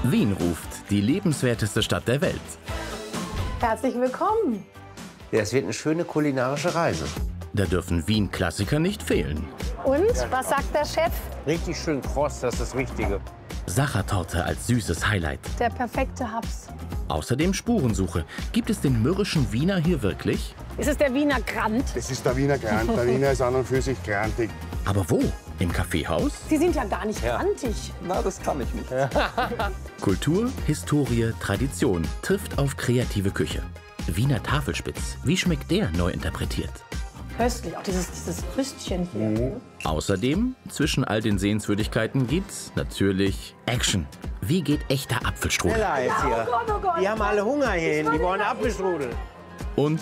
Wien ruft, die lebenswerteste Stadt der Welt. Herzlich willkommen. Ja, es wird eine schöne kulinarische Reise. Da dürfen Wien-Klassiker nicht fehlen. Und, was sagt der Chef? Richtig schön kross, das ist das Richtige. Sachertorte als süßes Highlight. Der perfekte Haps. Außerdem Spurensuche. Gibt es den mürrischen Wiener hier wirklich? Ist es der Wiener Grand? Das ist der Wiener Grand. Der Wiener ist an und für sich grantig. Aber wo? Im Kaffeehaus? Sie sind ja gar nicht grantig. Na, das kann ich nicht. Kultur, Historie, Tradition trifft auf kreative Küche. Wiener Tafelspitz. Wie schmeckt der neu interpretiert? Köstlich, auch dieses Rüstchen hier. Außerdem, zwischen all den Sehenswürdigkeiten gibt's natürlich Action. Wie geht echter Apfelstrudel? Schneller jetzt hier. Oh Gott, oh Gott. Die haben alle Hunger hierhin, die wollen Apfelstrudel. Und